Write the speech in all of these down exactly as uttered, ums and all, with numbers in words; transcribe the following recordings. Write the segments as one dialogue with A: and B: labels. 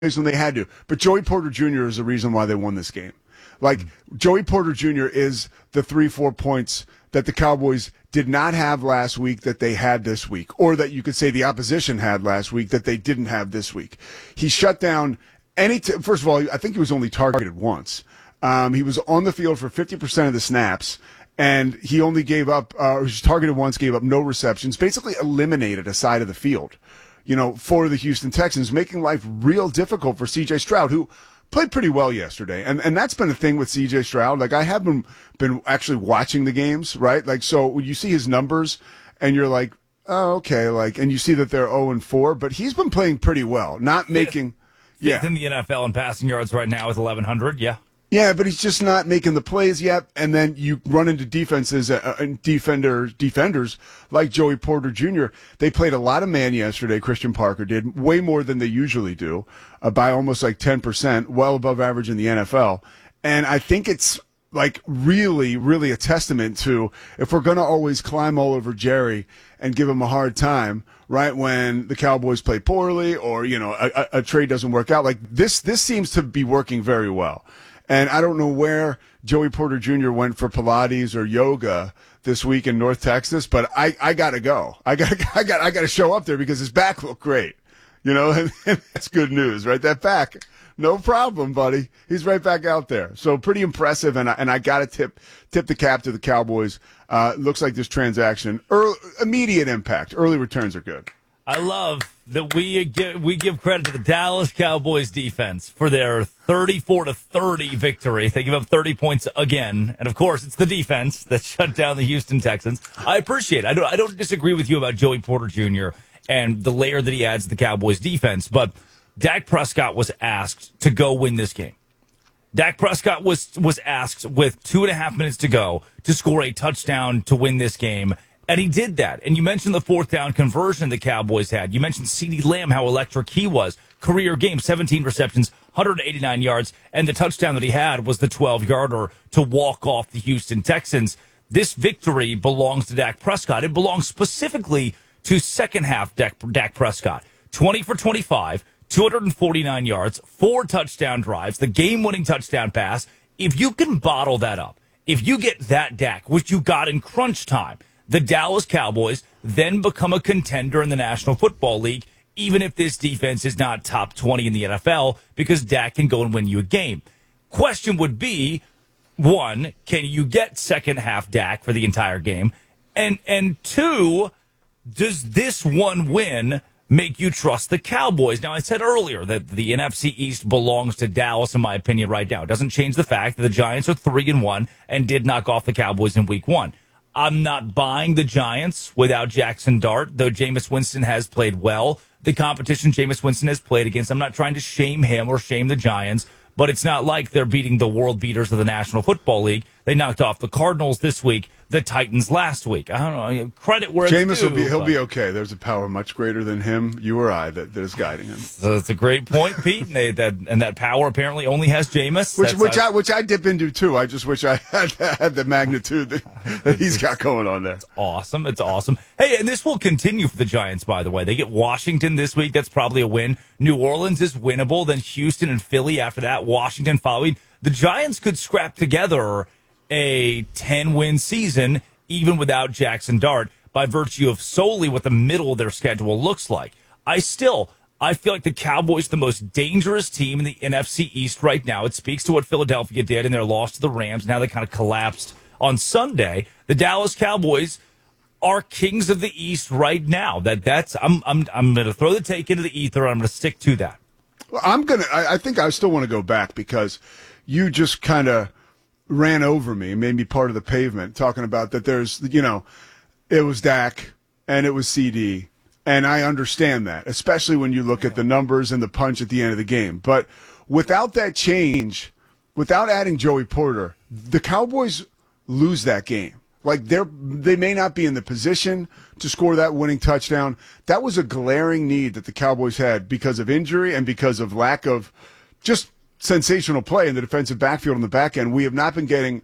A: when they had to. But Joey Porter Junior is the reason why they won this game. Like, mm-hmm. Joey Porter Junior is the three, four points that the Cowboys did not have last week that they had this week, or that you could say the opposition had last week that they didn't have this week. He shut down any t- – first of all, I think he was only targeted once. Um, he was on the field for fifty percent of the snaps, and he only gave up uh, – he was targeted once, gave up no receptions, basically eliminated a side of the field, you know, for the Houston Texans, making life real difficult for C J Stroud, who played pretty well yesterday. And and that's been a thing with C J Stroud. Like, I have been, been actually watching the games, right? Like, so when you see his numbers and you're like, oh, okay, like, and you see that they're oh and four, but he's been playing pretty well, not making – yeah.
B: Fifth in the N F L in passing yards right now with eleven hundred, yeah.
A: Yeah, but he's just not making the plays yet. And then you run into defenses uh, and defender defenders like Joey Porter Junior They played a lot of man yesterday. Christian Parker did way more than they usually do, uh, by almost like ten percent, well above average in the N F L. And I think it's like really, really a testament to, if we're going to always climb all over Jerry and give him a hard time, right, when the Cowboys play poorly or, you know, a, a, a trade doesn't work out, like this, this seems to be working very well. And I don't know where Joey Porter Junior went for Pilates or yoga this week in North Texas, but I, I gotta go. I got I got I got to show up there because his back looked great, you know. And, and that's good news, right? That back, no problem, buddy. He's right back out there. So pretty impressive, and I, and I gotta tip tip the cap to the Cowboys. Uh, looks like this transaction, early, immediate impact, early returns are good.
B: I love that we give, we give credit to the Dallas Cowboys defense for their thirty-four to thirty victory. They give up thirty points again. And, of course, it's the defense that shut down the Houston Texans. I appreciate it. I don't, I don't disagree with you about Joey Porter Junior and the layer that he adds to the Cowboys defense. But Dak Prescott was asked to go win this game. Dak Prescott was, was asked with two and a half minutes to go to score a touchdown to win this game. And he did that. And you mentioned the fourth down conversion the Cowboys had. You mentioned CeeDee Lamb, how electric he was. Career game, seventeen receptions, one hundred eighty-nine yards. And the touchdown that he had was the twelve-yarder to walk off the Houston Texans. This victory belongs to Dak Prescott. It belongs specifically to second-half Dak, Dak Prescott. twenty for twenty-five, two hundred forty-nine yards, four touchdown drives, the game-winning touchdown pass. If you can bottle that up, if you get that Dak, which you got in crunch time, the Dallas Cowboys then become a contender in the National Football League, even if this defense is not top twenty in the N F L, because Dak can go and win you a game. Question would be, one, can you get second half Dak for the entire game? And and two, does this one win make you trust the Cowboys? Now, I said earlier that the N F C East belongs to Dallas, in my opinion, right now. It doesn't change the fact that the Giants are three and one and did knock off the Cowboys in week one. I'm not buying the Giants without Jackson Dart, though Jameis Winston has played well. The competition Jameis Winston has played against, I'm not trying to shame him or shame the Giants, but it's not like they're beating the world beaters of the National Football League. They knocked off the Cardinals this week, the Titans last week. I don't know. Credit where it's
A: Jameis
B: due.
A: will be, he'll but. be okay. There's a power much greater than him, you or I, that, that is guiding him.
B: So that's a great point, Pete. And, they, that, and that power apparently only has Jameis.
A: Which, which, I, which I dip into, too. I just wish I had, had the magnitude that, that he's got going on there.
B: It's awesome. It's awesome. Hey, and this will continue for the Giants, by the way. They get Washington this week. That's probably a win. New Orleans is winnable. Then Houston and Philly after that. Washington following. The Giants could scrap together a ten-win season, even without Jackson Dart, by virtue of solely what the middle of their schedule looks like. I still, I feel like the Cowboys are the most dangerous team in the N F C East right now. It speaks to what Philadelphia did in their loss to the Rams. Now they kind of collapsed on Sunday. The Dallas Cowboys are kings of the East right now. That that's I'm I'm I'm going to throw the take into the ether. And I'm going to stick to that.
A: Well, I'm gonna. I, I think I still want to go back because you just kind of ran over me, made me part of the pavement, talking about that there's, you know, it was Dak and it was C D, and I understand that, especially when you look at the numbers and the punch at the end of the game. But without that change, without adding Joey Porter, the Cowboys lose that game. Like, they're, they may not be in the position to score that winning touchdown. That was a glaring need that the Cowboys had because of injury and because of lack of just sensational play in the defensive backfield on the back end. We have not been getting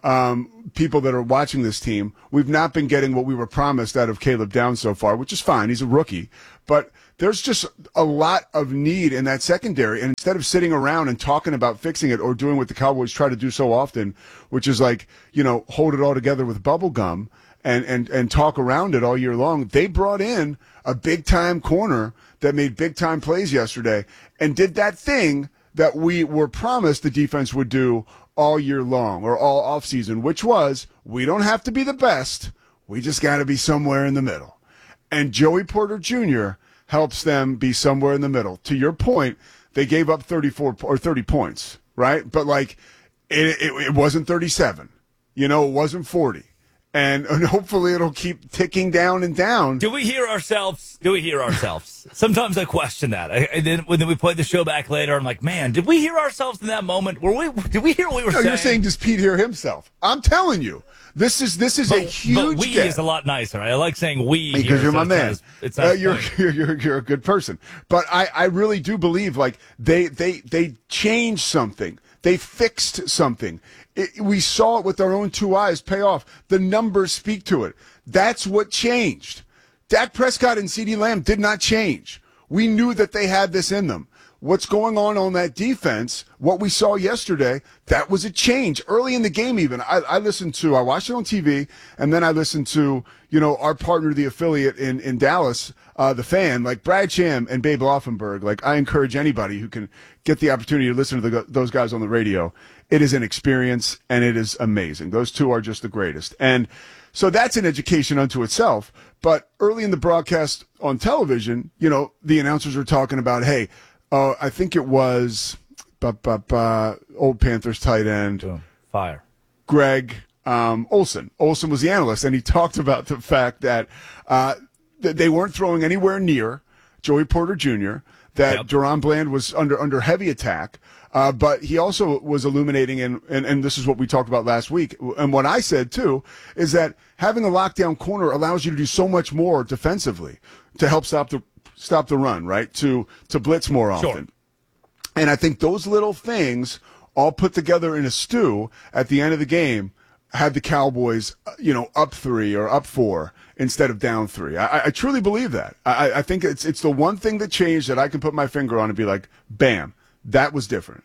A: um, people that are watching this team, we've not been getting what we were promised out of Caleb Downs so far, which is fine. He's a rookie. But there's just a lot of need in that secondary. And instead of sitting around and talking about fixing it or doing what the Cowboys try to do so often, which is like, you know, hold it all together with bubble gum and, and, and talk around it all year long, they brought in a big-time corner that made big-time plays yesterday and did that thing that we were promised the defense would do all year long or all offseason, which was we don't have to be the best. We just got to be somewhere in the middle. And Joey Porter Junior helps them be somewhere in the middle. To your point, they gave up thirty-four or thirty points, right? But, like, it, it, it wasn't thirty-seven. You know, it wasn't forty. And, and hopefully it'll keep ticking down and down.
B: Do we hear ourselves? Do we hear ourselves? Sometimes I question that. I, and then when we play the show back later, I'm like, man, did we hear ourselves in that moment? Were we? Did we hear what we were
A: no,
B: saying?
A: You're saying does Pete hear himself? I'm telling you, this is this is
B: but,
A: a huge.
B: But we
A: gap.
B: is a lot nicer. I like saying we
A: because
B: here,
A: you're
B: so
A: my
B: it's
A: man.
B: Not as, it's not
A: uh,
B: as
A: you're,
B: funny.
A: you're you're you're a good person. But I I really do believe like they they they changed something. They fixed something. It, we saw it with our own two eyes pay off. The numbers speak to it. That's what changed. Dak Prescott and CeeDee Lamb did not change. We knew that they had this in them. What's going on on that defense, what we saw yesterday, that was a change. Early in the game even, I, I listened to, I watched it on T V, and then I listened to, you know, our partner, the affiliate in, in Dallas, uh, the fan, like Brad Cham and Babe Laufenberg. Like, I encourage anybody who can get the opportunity to listen to the, those guys on the radio. It is an experience, and it is amazing. Those two are just the greatest. And so that's an education unto itself. But early in the broadcast on television, you know, the announcers were talking about, hey, uh, I think it was bah, bah, bah, old Panthers tight end.
B: Boom. Fire.
A: Greg um, Olson. Olson was the analyst, and he talked about the fact that uh, th- they weren't throwing anywhere near Joey Porter Junior, that
B: Yep.
A: Deron Bland was under under heavy attack. Uh, but he also was illuminating, and, and, and this is what we talked about last week, and what I said, too, is that having a lockdown corner allows you to do so much more defensively to help stop the stop the run, right, to to blitz more often.
B: Sure.
A: And I think those little things all put together in a stew at the end of the game had the Cowboys, you know, up three or up four instead of down three. I, I truly believe that. I, I think it's it's the one thing that changed that I can put my finger on and be like, bam, that was different.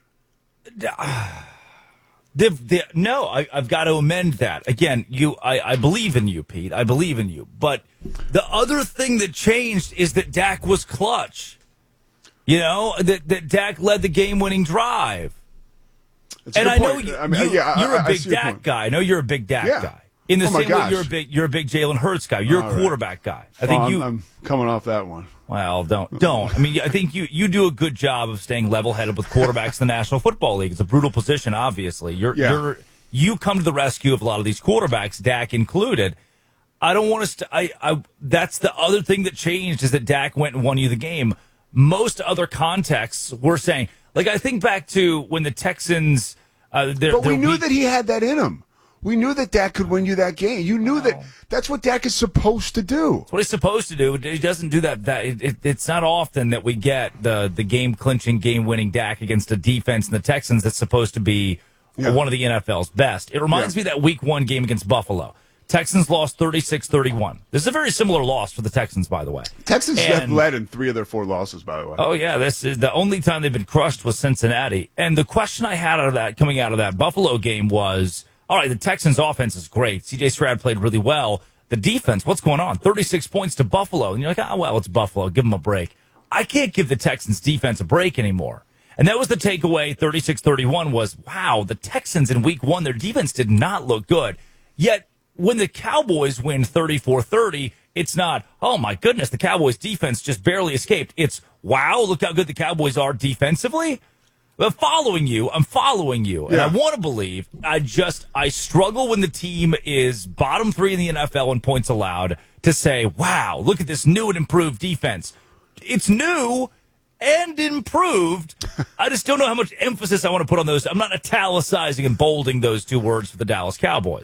B: The, the, no, I, I've got to amend that. Again, you, I, I believe in you, Pete. I believe in you. But the other thing that changed is that Dak was clutch. You know, that, that Dak led the game-winning drive.
A: It's a
B: And
A: good
B: I know
A: point.
B: you,
A: I mean,
B: you,
A: yeah, I-
B: you're
A: I-
B: a
A: I
B: big
A: see your
B: Dak
A: point.
B: guy. I know you're a big Dak
A: Yeah.
B: guy. In the
A: Oh, my
B: same way,
A: gosh.
B: you're a big, you're a big Jalen Hurts guy. You're
A: All
B: a
A: right.
B: quarterback guy. I
A: Oh,
B: think
A: I'm,
B: you.
A: I'm coming off that one.
B: Well, don't don't. I mean, I think you you do a good job of staying level-headed with quarterbacks in the National Football League. It's a brutal position, obviously. You're
A: Yeah.
B: you're you come to the rescue of a lot of these quarterbacks, Dak included. I don't want to. St- I I that's the other thing that changed is that Dak went and won you the game. Most other contexts were saying, like I think back to when the Texans. Uh, their,
A: But we
B: their
A: knew
B: week-
A: that he had that in him. We knew that Dak could win you that game. You knew that that's what Dak is supposed to do.
B: What he's supposed to do. He doesn't do that. That it, it, it's not often that we get the the game clinching, game winning Dak against a defense in the Texans that's supposed to be
A: Yeah.
B: one of the N F L's best. It reminds
A: Yeah.
B: me of that Week One game against Buffalo. Texans lost thirty-six thirty-one. This is a very similar loss for the Texans, by the way.
A: Texans have
B: And-
A: led in three of their four losses, by the way.
B: Oh yeah, this is the only time they've been crushed was Cincinnati. And the question I had out of that, coming out of that Buffalo game, was: all right, the Texans' offense is great. C J Stroud played really well. The defense, what's going on? thirty-six points to Buffalo, and you're like, oh well, it's Buffalo. Give them a break. I can't give the Texans' defense a break anymore. And that was the takeaway. thirty-six thirty-one was, wow, the Texans in Week One, their defense did not look good. Yet when the Cowboys win thirty-four thirty, it's not, oh my goodness, the Cowboys defense just barely escaped. It's, wow, look how good the Cowboys are defensively. But following you, I'm following you. And
A: Yeah.
B: I want to believe, I just, I struggle when the team is bottom three in the N F L in points allowed to say, wow, look at this new and improved defense. It's new and improved. I just don't know how much emphasis I want to put on those. I'm not italicizing and bolding those two words for the Dallas Cowboys.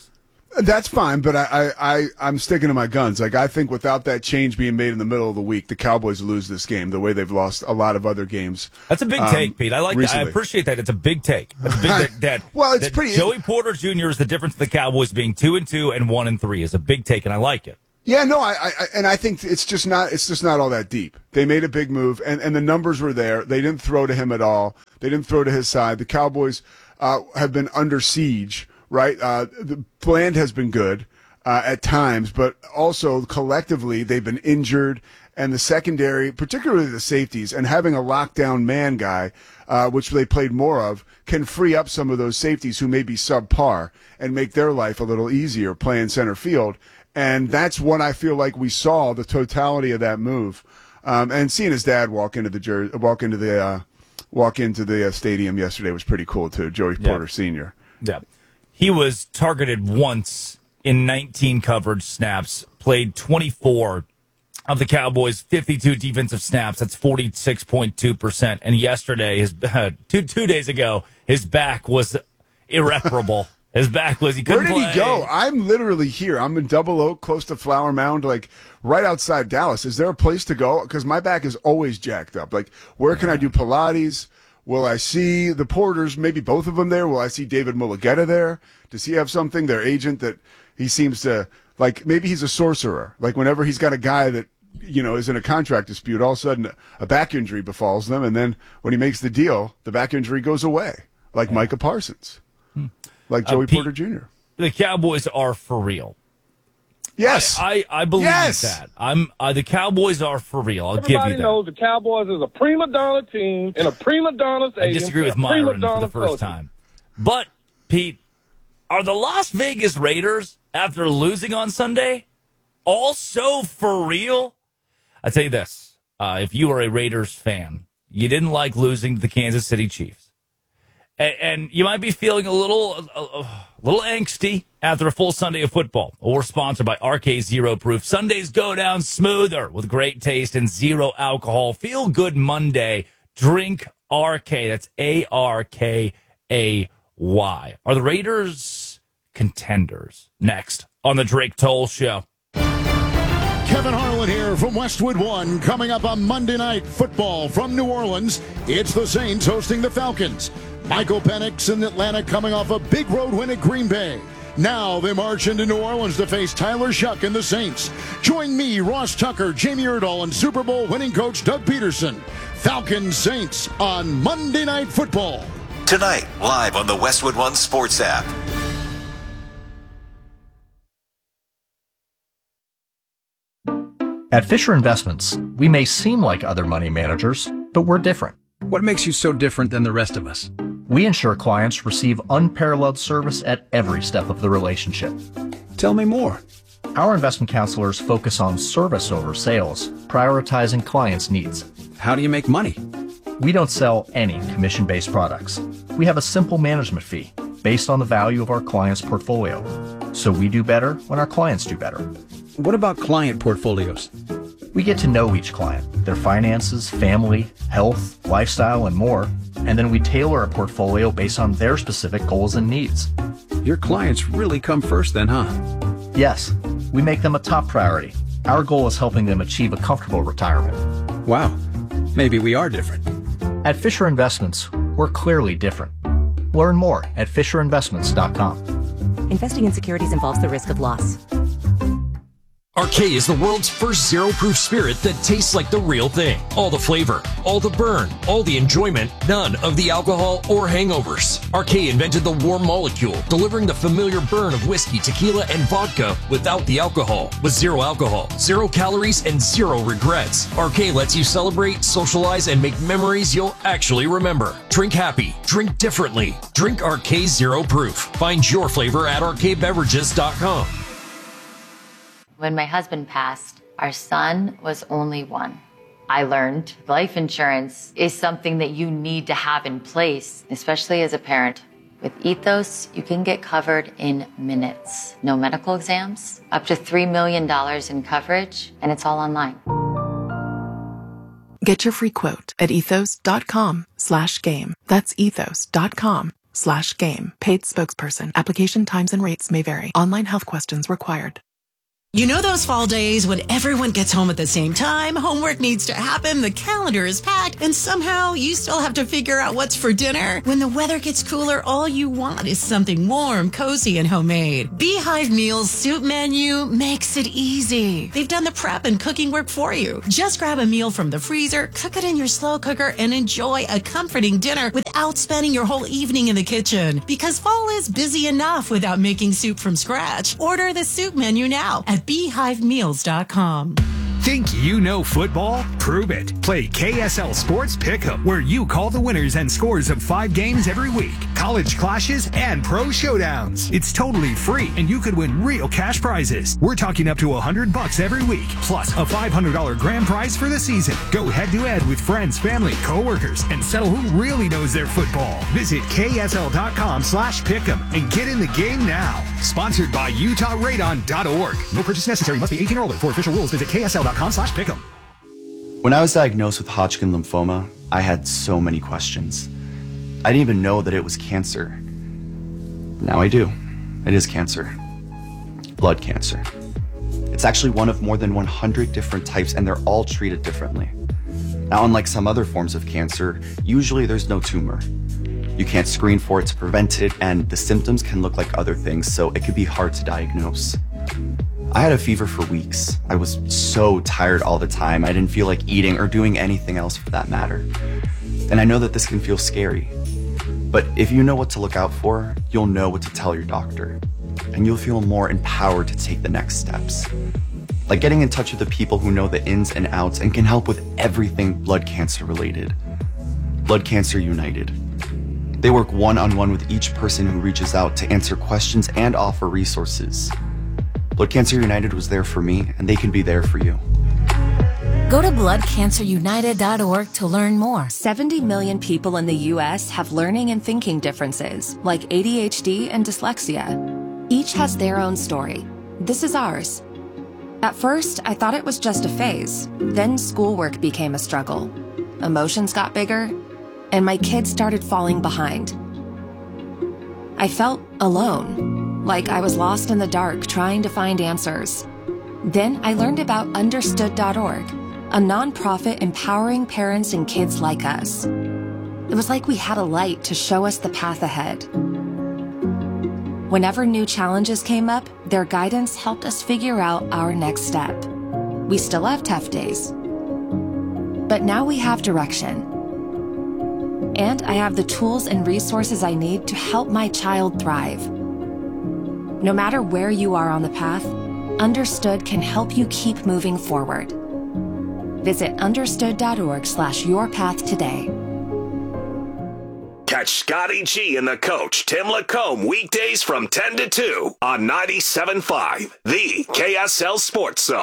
A: That's fine, but I, I, I, I'm sticking to my guns. Like, I think without that change being made in the middle of the week, the Cowboys lose this game the way they've lost a lot of other games.
B: That's a big
A: um,
B: take, Pete. I like that. I appreciate that. It's a big take. That's a big that, that,
A: well, it's
B: that
A: pretty.
B: Joey Porter Junior is the difference of the Cowboys being two and two and one and three is a big take, and I like it.
A: Yeah, no, I, I and I think it's just not it's just not all that deep. They made a big move, and, and the numbers were there. They didn't throw to him at all. They didn't throw to his side. The Cowboys uh, have been under siege, right? Uh, the Bland has been good uh, at times, but also collectively they've been injured, and the secondary, particularly the safeties, and having a lockdown man guy, uh, which they played more of, can free up some of those safeties who may be subpar and make their life a little easier playing center field. And that's what I feel like we saw, the totality of that move. Um, and seeing his dad walk into the jer- walk into the uh, walk into the uh, stadium yesterday was pretty cool too. Joey Porter
B: yeah.
A: Senior
B: Yeah, he was targeted once in nineteen coverage snaps, played twenty-four of the Cowboys' fifty-two defensive snaps. That's forty-six point two percent. And yesterday, his uh, two two days ago, his back was irreparable. His back was he couldn't
A: Where did
B: play.
A: he go? I'm literally here. I'm in Double Oak, close to Flower Mound, like right outside Dallas. Is there a place to go? Because my back is always jacked up. Like, where can I do Pilates? Will I see the Porters, maybe both of them there? Will I see David Mulugeta there? Does he have something, their agent, that he seems to, like, maybe he's a sorcerer. Like, whenever he's got a guy that, you know, is in a contract dispute, all of a sudden a back injury befalls them, and then when he makes the deal, the back injury goes away, like yeah. Micah Parsons. Hmm. Like Joey uh, Pete, Porter Junior
B: The Cowboys are for real.
A: Yes,
B: I, I, I believe
A: yes.
B: that. I'm uh, the Cowboys are for real. I'll
C: Everybody
B: give you that.
C: knows the Cowboys is a prima donna team and a prima donna stadium.
B: I disagree with Myron for the first
C: culture.
B: time. But Pete, are the Las Vegas Raiders, after losing on Sunday, also for real? I tell you this: uh, if you are a Raiders fan, you didn't like losing to the Kansas City Chiefs. And you might be feeling a little a, a little angsty after a full Sunday of football. We're sponsored by R K Zero Proof. Sundays go down smoother with great taste and zero alcohol. Feel good Monday. Drink R K. That's A R K A Y. Are the Raiders contenders? Next on the Drake Toll Show.
D: Kevin Harlan here from Westwood One. Coming up on Monday Night Football from New Orleans, it's the Saints hosting the Falcons. Michael Penix in Atlanta coming off a big road win at Green Bay. Now they march into New Orleans to face Tyler Shuck and the Saints. Join me, Ross Tucker, Jamie Erdahl, and Super Bowl winning coach Doug Peterson. Falcons Saints on Monday Night Football.
E: Tonight, live on the Westwood One Sports app.
F: At Fisher Investments, we may seem like other money managers, but we're different.
G: What makes you so different than the rest of us?
F: We ensure clients receive unparalleled service at every step of the relationship.
G: Tell me more.
F: Our investment counselors focus on service over sales, prioritizing clients' needs.
G: How do you make money?
F: We don't sell any commission-based products. We have a simple management fee based on the value of our client's portfolio. So we do better when our clients do better.
G: What about client portfolios?
F: We get to know each client, their finances, family, health, lifestyle, and more, and then we tailor a portfolio based on their specific goals and needs.
G: Your clients really come first then, huh?
F: Yes, we make them a top priority. Our goal is helping them achieve a comfortable retirement.
G: Wow, maybe we are different.
F: At Fisher Investments, we're clearly different. Learn more at fisher investments dot com.
H: Investing in securities involves the risk of loss.
I: R K is the world's first zero-proof spirit that tastes like the real thing. All the flavor, all the burn, all the enjoyment, none of the alcohol or hangovers. R K invented the warm molecule, delivering the familiar burn of whiskey, tequila, and vodka without the alcohol. With zero alcohol, zero calories, and zero regrets. R K lets you celebrate, socialize, and make memories you'll actually remember. Drink happy. Drink differently. Drink R K Zero Proof. Find your flavor at R K beverages dot com.
J: When my husband passed, our son was only one. I learned life insurance is something that you need to have in place, especially as a parent. With Ethos, you can get covered in minutes. No medical exams, up to three million dollars in coverage, and it's all online.
K: Get your free quote at ethos dot com slash game. That's ethos dot com slash game. Paid spokesperson. Application times and rates may vary. Online health questions required.
L: You know those fall days when everyone gets home at the same time, homework needs to happen, the calendar is packed, and somehow you still have to figure out what's for dinner? When the weather gets cooler, all you want is something warm, cozy, and homemade. Beehive Meals Soup Menu makes it easy. They've done the prep and cooking work for you. Just grab a meal from the freezer, cook it in your slow cooker, and enjoy a comforting dinner without spending your whole evening in the kitchen. Because fall is busy enough without making soup from scratch. Order the soup menu now at beehive meals dot com.
M: Think you know football? Prove it. Play K S L Sports Pick'em, where you call the winners and scores of five games every week, college clashes, and pro showdowns. It's totally free, and you could win real cash prizes. We're talking up to one hundred bucks every week, plus a five hundred dollars grand prize for the season. Go head-to-head with friends, family, coworkers, and settle who really knows their football. Visit K S L dot com slash pick'em and get in the game now. Sponsored by Utah Radon dot org. No purchase necessary. Must be eighteen or older. For official rules, visit K S L dot com slash pick'em.
N: When I was diagnosed with Hodgkin lymphoma, I had so many questions. I didn't even know that it was cancer. Now I do. It is cancer. Blood cancer. It's actually one of more than one hundred different types, and they're all treated differently. Now, unlike some other forms of cancer, usually there's no tumor. You can't screen for it to prevent it, and the symptoms can look like other things, so it could be hard to diagnose. I had a fever for weeks. I was so tired all the time. I didn't feel like eating or doing anything else for that matter. And I know that this can feel scary. But if you know what to look out for, you'll know what to tell your doctor. And you'll feel more empowered to take the next steps. Like getting in touch with the people who know the ins and outs and can help with everything blood cancer related. Blood Cancer United. They work one-on-one with each person who reaches out to answer questions and offer resources. Blood Cancer United was there for me, and they can be there for you.
O: Go to blood cancer united dot org to learn more.
H: seventy million people in the U S have learning and thinking differences, like A D H D and dyslexia. Each has their own story. This is ours. At first, I thought it was just a phase. Then schoolwork became a struggle. Emotions got bigger, and my kids started falling behind. I felt alone, like I was lost in the dark trying to find answers. Then I learned about understood dot org, a nonprofit empowering parents and kids like us. It was like we had a light to show us the path ahead. Whenever new challenges came up, their guidance helped us figure out our next step. We still have tough days, but now we have direction. And I have the tools and resources I need to help my child thrive. No matter where you are on the path, Understood can help you keep moving forward. Visit understood dot org slash your path today.
P: Catch Scotty G and the coach, Tim Lacombe, weekdays from ten to two on ninety-seven point five, the K S L Sports Zone.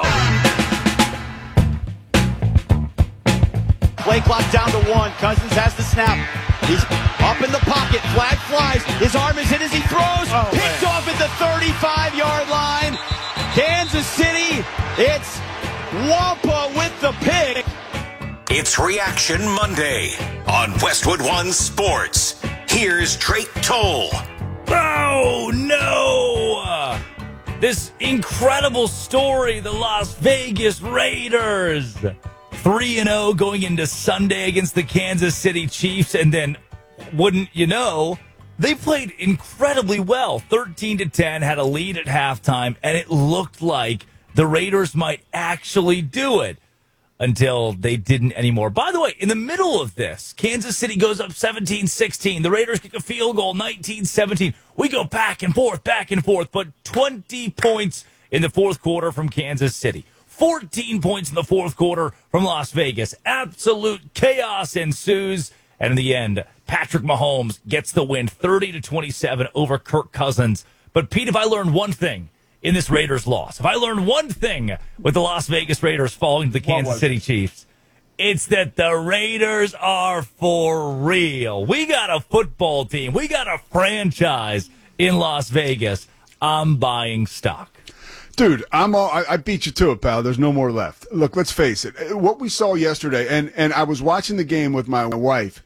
Q: Play clock down to one. Cousins has the snap. He's up in the pocket. Flag flies. His arm is hit as he throws. Oh, Picked man. off at the thirty-five-yard line. Kansas City. It's Wampa with the pick.
E: It's Reaction Monday on Westwood One Sports. Here's Drake Toll.
B: Oh, no! This incredible story, the Las Vegas Raiders. three and oh going into Sunday against the Kansas City Chiefs, and then, wouldn't you know, they played incredibly well. thirteen to ten, had a lead at halftime, and it looked like the Raiders might actually do it until they didn't anymore. By the way, in the middle of this, Kansas City goes up seventeen sixteen. The Raiders kick a field goal, nineteen seventeen. We go back and forth, back and forth, but twenty points in the fourth quarter from Kansas City. fourteen points in the fourth quarter from Las Vegas. Absolute chaos ensues. And in the end, Patrick Mahomes gets the win thirty to twenty-seven over Kirk Cousins. But, Pete, if I learned one thing in this Raiders loss, if I learned one thing with the Las Vegas Raiders falling to the Kansas City Chiefs, it's that the Raiders are for real. We got a football team. We got a franchise in Las Vegas. I'm buying stock.
A: Dude, I'm all, I, I beat you to it, pal. There's no more left. Look, let's face it. What we saw yesterday, and, and I was watching the game with my wife,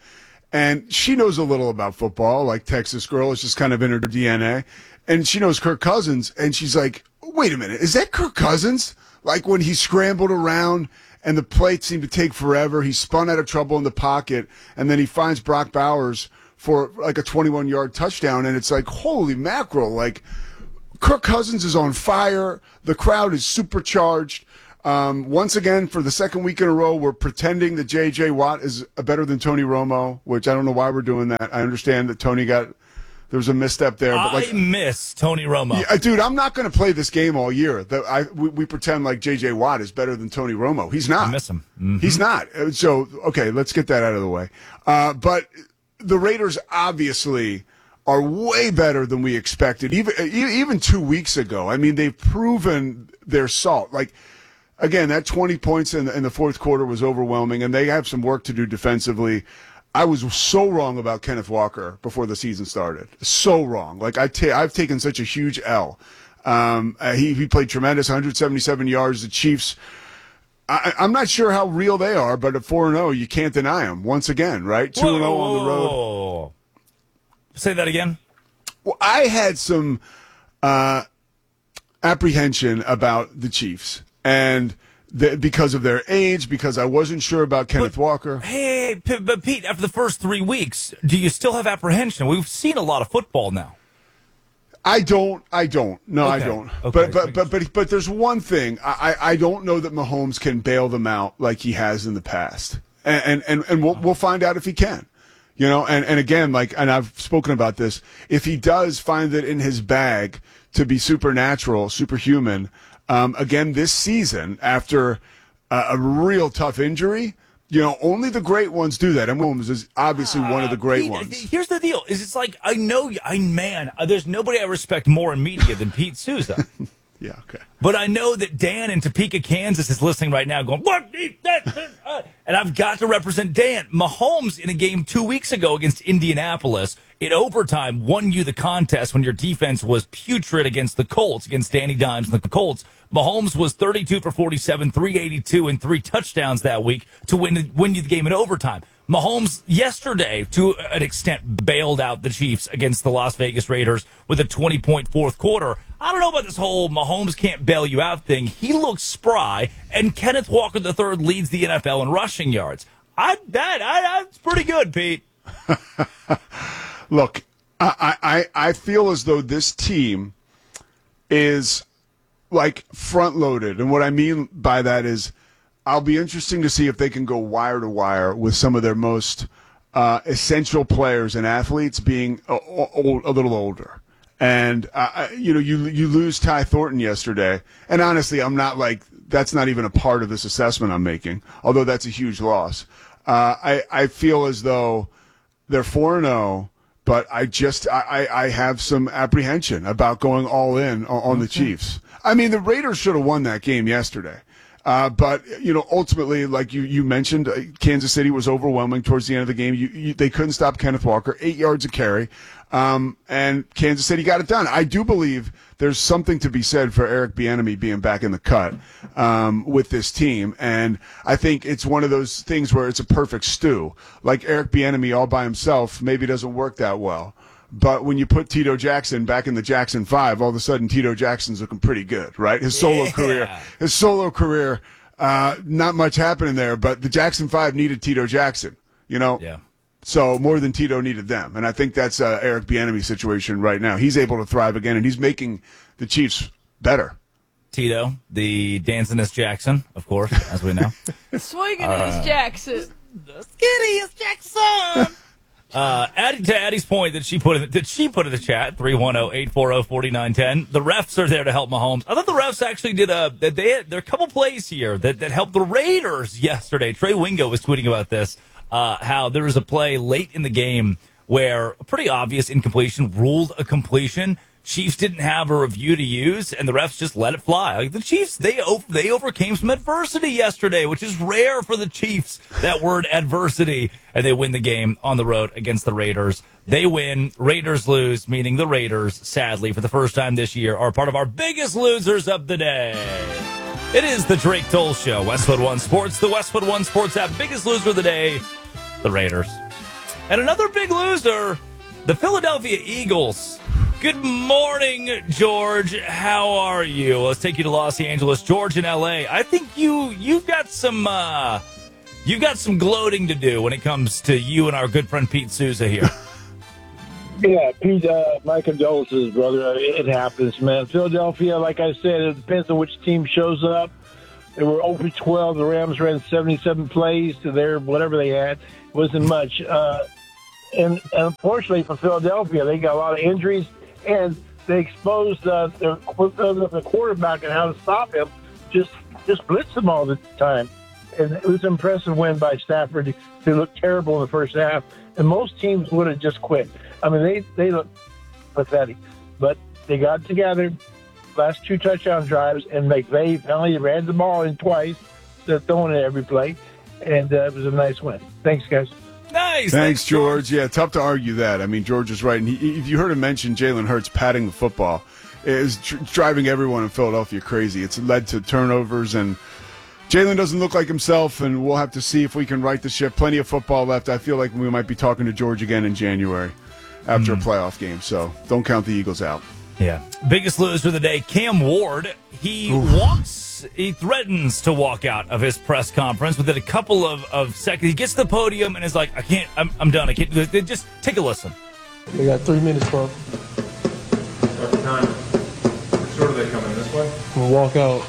A: And she knows a little about football, like Texas girl. It's just kind of in her D N A. And she knows Kirk Cousins, and she's like, wait a minute, is that Kirk Cousins? Like when he scrambled around and the play seemed to take forever, he spun out of trouble in the pocket, and then he finds Brock Bowers for like a twenty-one-yard touchdown, and it's like, holy mackerel, like Kirk Cousins is on fire. The crowd is supercharged. Um, once again, for the second week in a row, we're pretending that J J. Watt is better than Tony Romo, which I don't know why we're doing that. I understand that Tony got there was a misstep there. But like,
B: I miss Tony Romo.
A: Yeah, dude, I'm not going to play this game all year. The, I, we, we pretend like J J. Watt is better than Tony Romo. He's not.
B: I miss him. Mm-hmm.
A: He's not. So, okay, let's get that out of the way. Uh, but the Raiders obviously are way better than we expected, even even two weeks ago. I mean, they've proven their salt. Like, again, that twenty points in the, in the fourth quarter was overwhelming, and they have some work to do defensively. I was so wrong about Kenneth Walker before the season started. So wrong. Like, I ta- I've taken such a huge L. Um, uh, he, he played tremendous, one hundred seventy-seven yards. The Chiefs, I, I'm not sure how real they are, but at four and oh, you can't deny them once again, right? two and oh on the road.
B: Say that again.
A: Well, I had some uh, apprehension about the Chiefs, and the, because of their age, because I wasn't sure about Kenneth
B: but,
A: Walker.
B: Hey, but Pete, after the first three weeks, do you still have apprehension? We've seen a lot of football now.
A: I don't. I don't. No,
B: okay.
A: I don't.
B: Okay.
A: But but but but but there's one thing. I I don't know that Mahomes can bail them out like he has in the past, and and and we'll we'll find out if he can. You know, and, and again, like, and I've spoken about this, if he does find it in his bag to be supernatural, superhuman, um, again, this season, after a, a real tough injury, you know, only the great ones do that. And Mahomes is obviously uh, one of the great
B: Pete,
A: ones.
B: Here's the deal. Is it's like, I know, I man, there's nobody I respect more in media than Pete Souza.
A: Yeah, okay.
B: But I know that Dan in Topeka, Kansas is listening right now going, what? And I've got to represent Dan. Mahomes in a game two weeks ago against Indianapolis in overtime won you the contest when your defense was putrid against the Colts, against Danny Dimes and the Colts. Mahomes was thirty-two for forty-seven, three eighty-two, and three touchdowns that week to win, win you the game in overtime. Mahomes yesterday, to an extent, bailed out the Chiefs against the Las Vegas Raiders with a twenty-point fourth quarter. I don't know about this whole Mahomes can't bail you out thing. He looks spry, and Kenneth Walker the third leads the N F L in rushing yards. I that I, that's pretty good, Pete.
A: Look, I, I I feel as though this team is like front loaded, and what I mean by that is, I'll be interesting to see if they can go wire to wire with some of their most uh, essential players and athletes being a, a, a little older. And, uh, you know, you you lose Ty Thornton yesterday. And honestly, I'm not like, that's not even a part of this assessment I'm making, although that's a huge loss. Uh, I, I feel as though they're four and oh, but I just, I, I have some apprehension about going all in on, on the Chiefs. I mean, the Raiders should have won that game yesterday. Uh, but, you know, ultimately, like you, you mentioned, uh, Kansas City was overwhelming towards the end of the game. You, you, they couldn't stop Kenneth Walker, eight yards a carry, um, and Kansas City got it done. I do believe there's something to be said for Eric Bieniemy being back in the cut um, with this team, and I think it's one of those things where it's a perfect stew. Like Eric Bieniemy all by himself maybe doesn't work that well. But when you put Tito Jackson back in the Jackson Five, all of a sudden Tito Jackson's looking pretty good, right? His solo
B: yeah.
A: career, his solo career, uh, not much happening there. But the Jackson Five needed Tito Jackson, you know.
B: Yeah.
A: So more than Tito needed them, and I think that's uh, Eric Bieniemy's situation right now. He's able to thrive again, and he's making the Chiefs better.
B: Tito, the dancingest Jackson, of course, as we know.
R: Swingingest uh, Jackson,
B: the skinniest Jackson. Uh, adding to Addie's point that she put in, that she put in the chat, three one zero, eight four zero, four nine one zero. The refs are there to help Mahomes. I thought the refs actually did a, that they had, there are a couple plays here that, that helped the Raiders yesterday. Trey Wingo was tweeting about this, uh, how there was a play late in the game where a pretty obvious incompletion ruled a completion. Chiefs didn't have a review to use, and the refs just let it fly. Like the Chiefs, they they overcame some adversity yesterday, which is rare for the Chiefs, that word adversity, and they win the game on the road against the Raiders. They win, Raiders lose, meaning the Raiders, sadly, for the first time this year, are part of our biggest losers of the day. It is the Drake Toll Show, Westwood One Sports, the Westwood One Sports app, biggest loser of the day, the Raiders. And another big loser, the Philadelphia Eagles. Good morning, George. How are you? Let's take you to Los Angeles, George, and L A. I think you you've got some uh, you've got some gloating to do when it comes to you and our good friend Pete Souza here.
C: Yeah, Pete, uh, my condolences, brother. It happens, man. Philadelphia, like I said, it depends on which team shows up. They were oh for twelve. The Rams ran seventy-seven plays to their whatever they had. It wasn't much. Uh, and, and unfortunately for Philadelphia, they got a lot of injuries. And they exposed uh, their, the quarterback and how to stop him. Just just blitz him all the time. And it was an impressive win by Stafford. They looked terrible in the first half. And most teams would have just quit. I mean, they, they looked pathetic. But they got together, last two touchdown drives, and McVay finally ran the ball in twice. They're throwing it every play. And uh, it was a nice win. Thanks, guys.
B: Nice.
A: Thanks, George. Yeah, tough to argue that. I mean, George is right. And he, if you heard him mention Jalen Hurts patting the football, it is tr- driving everyone in Philadelphia crazy. It's led to turnovers, and Jalen doesn't look like himself, and we'll have to see if we can right the ship. Plenty of football left. I feel like we might be talking to George again in January after mm. a playoff game, so don't count the Eagles out.
B: Yeah. Biggest loser of the day, Cam Ward. He Oof. walks, he threatens to walk out of his press conference within a couple of, of seconds. He gets to the podium and is like, I can't, I'm, I'm done. I can't do this. Just take a listen.
S: We got three minutes, bro.
T: Start the time. Which order are they coming? This way?
S: We'll walk out.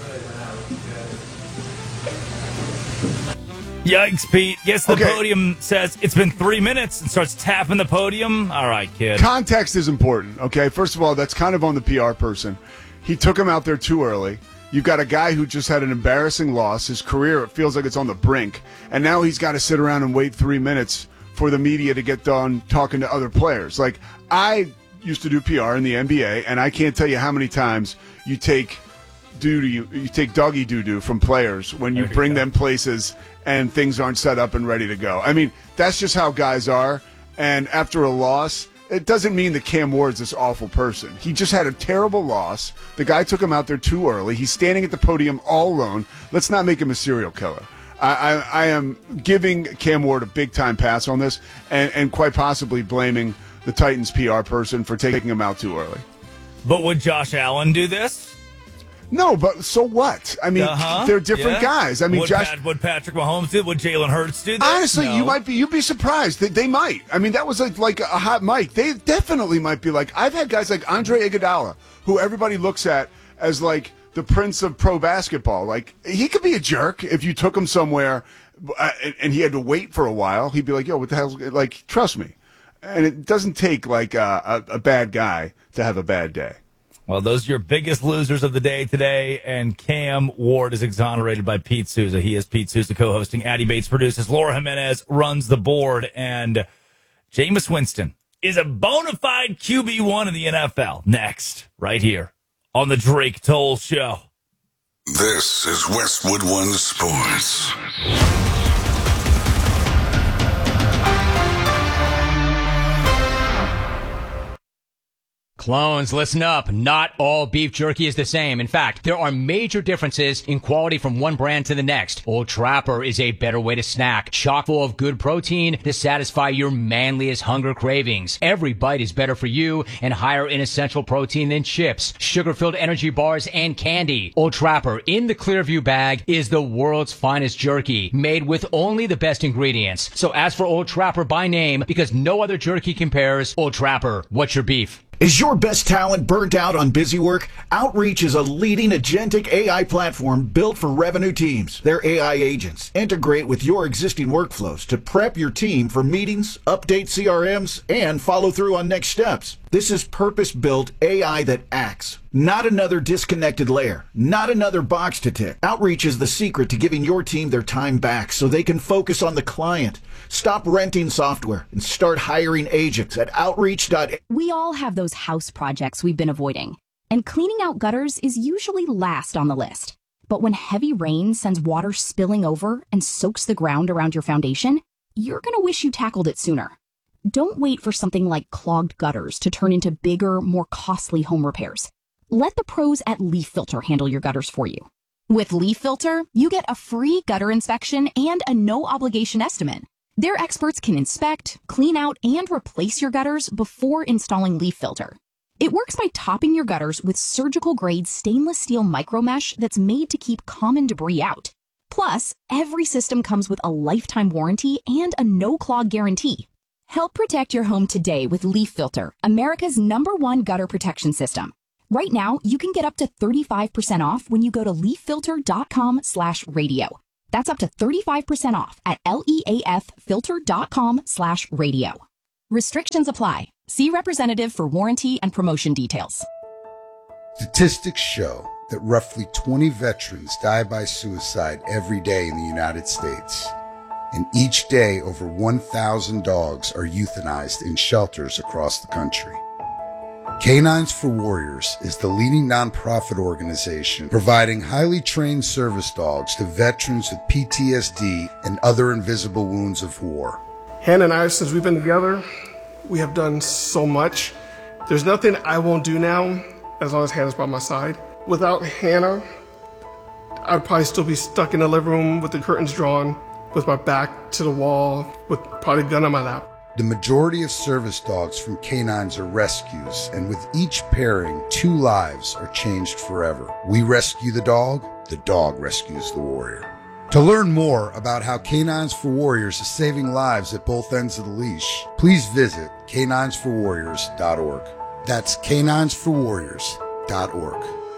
B: Yikes, Pete. Gets the
A: Okay.
B: podium, says it's been three minutes, and starts tapping the podium. All right, kid.
A: Context is important, okay? First of all, that's kind of on the P R person. He took him out there too early. You've got a guy who just had an embarrassing loss. His career, it feels like it's on the brink. And now he's got to sit around and wait three minutes for the media to get done talking to other players. Like, I used to do P R in the N B A, and I can't tell you how many times you take doo-doo, you, you take doggy doo-doo from players when you bring them places and things aren't set up and ready to go. I mean, that's just how guys are. And after a loss, it doesn't mean that Cam Ward's this awful person. He just had a terrible loss. The guy took him out there too early. He's standing at the podium all alone. Let's not make him a serial killer. I, I, I am giving Cam Ward a big-time pass on this and, and quite possibly blaming the Titans P R person for taking him out too early.
B: But would Josh Allen do this?
A: No, but so what? I mean,
B: uh-huh.
A: they're different
B: yeah.
A: guys. I mean,
B: would,
A: Josh.
B: Pat, would Patrick Mahomes do? Would Jalen Hurts do this?
A: Honestly,
B: no.
A: you might be. You'd be surprised. They, they might. I mean, that was like like a hot mic. They definitely might be like. I've had guys like Andre Iguodala, who everybody looks at as like the prince of pro basketball. Like, he could be a jerk if you took him somewhere, uh, and, and he had to wait for a while. He'd be like, "Yo, what the hell?" Like, trust me. And it doesn't take like uh, a, a bad guy to have a bad day.
B: Well, those are your biggest losers of the day today, and Cam Ward is exonerated by Pete Souza. He is Pete Souza co-hosting. Addie Bates produces. Laura Jimenez runs the board, and Jameis Winston is a bona fide Q B one in the N F L. Next, right here on the Drake Toll Show.
U: This is Westwood One Sports.
V: Clones, listen up. Not all beef jerky is the same. In fact, there are major differences in quality from one brand to the next. Old Trapper is a better way to snack, chock full of good protein to satisfy your manliest hunger cravings. Every bite is better for you and higher in essential protein than chips, sugar-filled energy bars, and candy. Old Trapper in the Clearview bag is the world's finest jerky, made with only the best ingredients. So ask for Old Trapper by name because no other jerky compares. Old Trapper, what's your beef?
W: Is your best talent burnt out on busy work? Outreach is a leading agentic A I platform built for revenue teams. Their A I agents integrate with your existing workflows to prep your team for meetings, update C R Ms, and follow through on next steps. This is purpose-built A I that acts. Not another disconnected layer. Not another box to tick. Outreach is the secret to giving your team their time back so they can focus on the client. Stop renting software and start hiring agents at outreach dot a I.
X: We all have those house projects we've been avoiding, and cleaning out gutters is usually last on the list. But when heavy rain sends water spilling over and soaks the ground around your foundation, you're going to wish you tackled it sooner. Don't wait for something like clogged gutters to turn into bigger, more costly home repairs. Let the pros at Leaf Filter handle your gutters for you. With Leaf Filter, you get a free gutter inspection and a no-obligation estimate. Their experts can inspect, clean out, and replace your gutters before installing Leaf Filter. It works by topping your gutters with surgical-grade stainless steel micromesh that's made to keep common debris out. Plus, every system comes with a lifetime warranty and a no-clog guarantee. Help protect your home today with Leaf Filter, America's number one gutter protection system. Right now, you can get up to thirty-five percent off when you go to leaffilter.com slash radio. That's up to thirty-five percent off at leaffilter.com slash radio. Restrictions apply. See representative for warranty and promotion details.
D: Statistics show that roughly twenty veterans die by suicide every day in the United States. And each day, over one thousand dogs are euthanized in shelters across the country. Canines for Warriors is the leading nonprofit organization providing highly trained service dogs to veterans with P T S D and other invisible wounds of war.
S: Hannah and I, since we've been together, we have done so much. There's nothing I won't do now as long as Hannah's by my side. Without Hannah, I'd probably still be stuck in the living room with the curtains drawn, with my back to the wall, with probably a gun on my lap.
D: The majority of service dogs from canines are rescues, and with each pairing, two lives are changed forever. We rescue the dog, the dog rescues the warrior. To learn more about how Canines for Warriors is saving lives at both ends of the leash, please visit canines for warriors dot org. That's canines for warriors dot org.